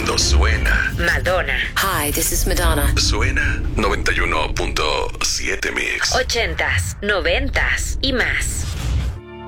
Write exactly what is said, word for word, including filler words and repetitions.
Cuando suena. Madonna. Hi, this is Madonna. Suena noventa y uno punto siete Mix. Ochentas, noventas y más.